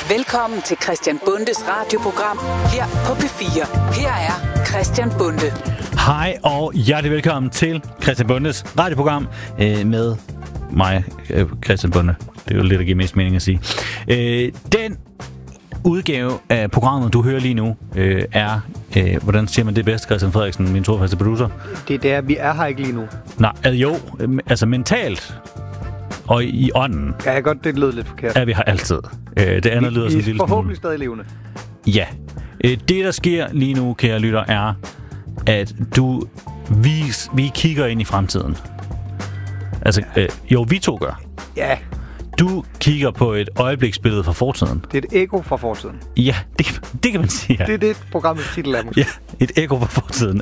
Velkommen til Christian Bundes radioprogram her på P4. Her er Christian Bunde. Hej og hjertelig velkommen til Christian Bundes radioprogram med mig, Christian Bunde. Det er jo lidt at give mest mening at sige. Den udgave af programmet, du hører lige nu, er, hvordan siger man det bedst, Christian Frederiksen, min trofaste producer? Det er der, vi er her ikke lige nu. Nej, jo, altså mentalt og i ånden. Ja, jeg godt, det lød lidt forkert. Er vi her altid. Det andet lyder sådan en lille forhåbentlig stadig levende. Ja. Det, der sker lige nu, kære lytter, er, at vi kigger ind i fremtiden. Altså, jo, vi to gør. Ja. Du kigger på et øjebliksbillede fra fortiden. Det er et ekko fra fortiden. Ja, det kan man sige. Ja. Det er det, programmets titel er måske. Ja, et ekko fra fortiden.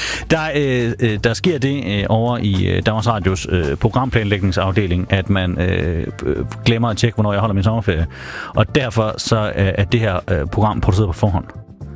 Der sker det over i Danmarks Radios programplanlægningsafdeling, at man glemmer at tjekke, hvornår jeg holder min sommerferie. Og derfor så er det her program produceret på forhånd.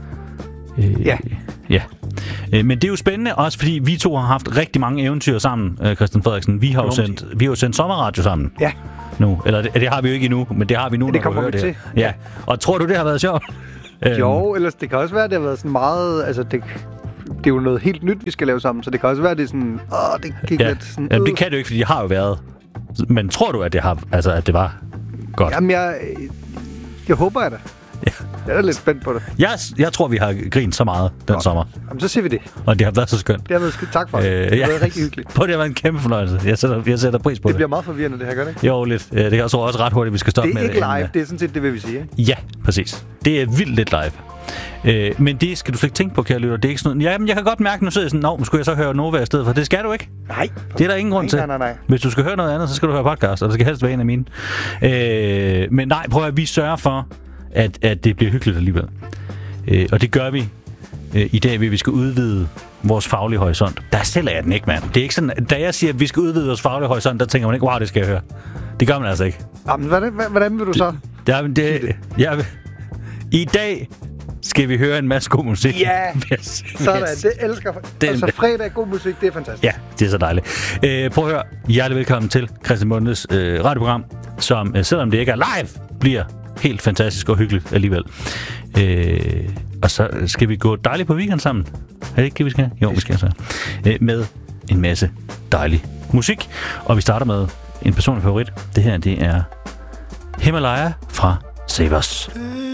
Ja. Ja. Men det er jo spændende også, fordi vi to har haft rigtig mange eventyr sammen, Christian Frederiksen. Vi har jo sendt sommerradio sammen. Ja. Nu. Eller det har vi jo ikke endnu, men det har vi nu, det kommer vi til. Ja. Og tror du, det har været sjovt? Jo, ellers det kan også være, det har været sådan meget... Altså, det er jo noget helt nyt, vi skal lave sammen, så det kan også være, det er sådan... det gik lidt sådan... Jamen, det kan det jo ikke, fordi det har jo været... Men tror du, at det har... Altså, at det var godt? Jamen, jeg håber jeg da. Ja. Jeg er lidt spændt på det. Jeg tror, vi har grint så meget den sommer. Jamen, så siger vi det. Og det har været så skønt. Det har været skønt. Tak for det. Det har været rigtig hyggeligt. Det har været en kæmpe fornøjelse. Jeg sætter pris på det. Det bliver meget forvirrende, det her, gør det ikke? Jo, lidt. Det er så også ret hurtigt, vi skal stoppe med det. Det er ikke live, det er sådan set det, vil vi sige, ikke? Ja, præcis. Det er vildt lidt live. Men det skal du slet ikke tænke på, kære lytter. Det er ikke sådan noget... Jamen, jeg kan godt mærke, nu sidder jeg sådan, skulle jeg så høre Nova i stedet for? Det skal du ikke. Nej. Det er der ingen grund til. Nej. Hvis du skal høre noget andet, så skal du høre podcast, og det skal helst være en af mine. Men nej, prøv at vi sørger for, at det bliver hyggeligt alligevel. Og det gør vi i dag, ved vi skal udvide vores faglige horisont. Der sælger jeg den ikke, mand. Det er ikke sådan, da jeg siger, at vi skal udvide vores faglige horisont, der tænker man ikke, wow, det skal jeg høre. Det gør man altså ikke. Jamen, hvordan vil du så? I dag skal vi høre en masse god musik. Ja, sådan. Det elsker altså fredag god musik, det er fantastisk. Ja, det er så dejligt. Prøv at høre. Hjertelig velkommen til Christian Bundes radioprogram, som selvom det ikke er live, bliver helt fantastisk og hyggeligt alligevel. Og så skal vi gå dejligt på weekend sammen. Er det ikke det, vi skal? Jo, vi skal så. Med en masse dejlig musik. Og vi starter med en personlig favorit. Det her, det er Himalaya fra Save Us.